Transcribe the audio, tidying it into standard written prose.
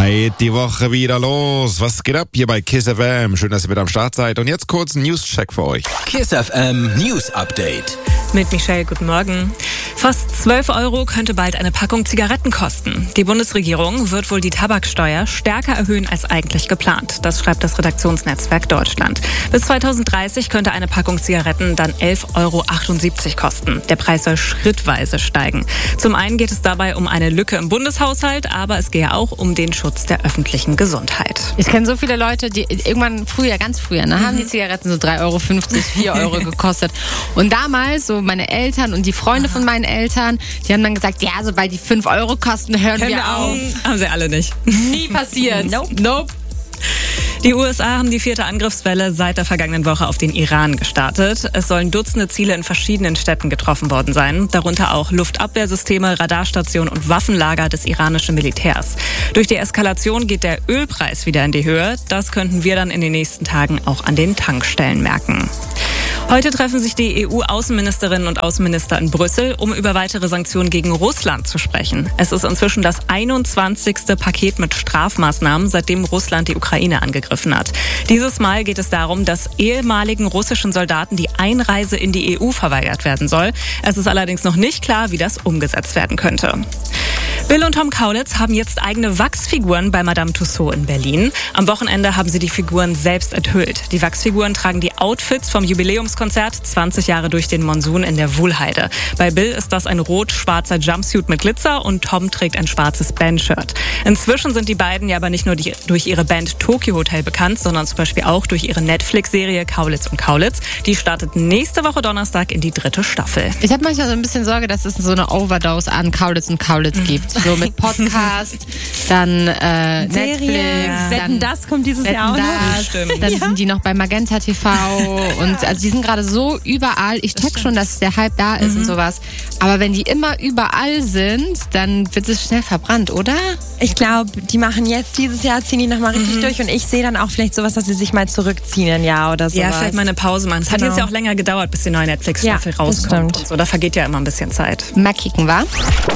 Geht die Woche wieder los. Was geht ab hier bei KISS FM? Schön, dass ihr mit am Start seid. Und jetzt kurz ein News-Check für euch. KISS FM News Update. Mit Michelle, guten Morgen. Fast 12 € könnte bald eine Packung Zigaretten kosten. Die Bundesregierung wird wohl die Tabaksteuer stärker erhöhen als eigentlich geplant. Das schreibt das Redaktionsnetzwerk Deutschland. Bis 2030 könnte eine Packung Zigaretten dann 11,78 € kosten. Der Preis soll schrittweise steigen. Zum einen geht es dabei um eine Lücke im Bundeshaushalt, aber es gehe auch um den Schutz der öffentlichen Gesundheit. Ich kenne so viele Leute, die irgendwann ganz früher, haben die Zigaretten so 3,50 €, 4 € gekostet. Und damals, so meine Eltern und die Freunde von meinen Eltern, die haben dann gesagt, ja, sobald die 5 € kosten, hören wir auf. Haben sie alle nicht. Nie passiert. Nope. Die USA haben die 4. Angriffswelle seit der vergangenen Woche auf den Iran gestartet. Es sollen Dutzende Ziele in verschiedenen Städten getroffen worden sein, darunter auch Luftabwehrsysteme, Radarstationen und Waffenlager des iranischen Militärs. Durch die Eskalation geht der Ölpreis wieder in die Höhe. Das könnten wir dann in den nächsten Tagen auch an den Tankstellen merken. Heute treffen sich die EU-Außenministerinnen und Außenminister in Brüssel, um über weitere Sanktionen gegen Russland zu sprechen. Es ist inzwischen das 21. Paket mit Strafmaßnahmen, seitdem Russland die Ukraine angegriffen hat. Dieses Mal geht es darum, dass ehemaligen russischen Soldaten die Einreise in die EU verweigert werden soll. Es ist allerdings noch nicht klar, wie das umgesetzt werden könnte. Bill und Tom Kaulitz haben jetzt eigene Wachsfiguren bei Madame Tussauds in Berlin. Am Wochenende haben sie die Figuren selbst enthüllt. Die Wachsfiguren tragen die Outfits vom Jubiläumskonzert 20 Jahre durch den Monsun in der Wuhlheide. Bei Bill ist das ein rot-schwarzer Jumpsuit mit Glitzer und Tom trägt ein schwarzes Bandshirt. Inzwischen sind die beiden ja aber nicht nur durch ihre Band Tokyo Hotel bekannt, sondern zum Beispiel auch durch ihre Netflix-Serie Kaulitz und Kaulitz. Die startet nächste Woche Donnerstag in die 3. Staffel. Ich habe manchmal so ein bisschen Sorge, dass es so eine Overdose an Kaulitz und Kaulitz gibt. So mit Podcast, dann Netflix. Wetten, das kommt dieses Jahr auch noch. Dann sind die noch bei Magenta TV. Und also die sind gerade so überall. Ich check schon, dass der Hype da ist und sowas. Aber wenn die immer überall sind, dann wird es schnell verbrannt, oder? Ich glaube, die machen jetzt dieses Jahr, ziehen die nochmal richtig durch. Und ich sehe dann auch vielleicht sowas, dass sie sich mal zurückziehen ein Jahr oder so. Ja, vielleicht mal eine Pause machen. Es hat jetzt ja auch länger gedauert, bis die neue Netflix-Staffel rauskommt. Und so. Da vergeht ja immer ein bisschen Zeit. Mal kicken, wa?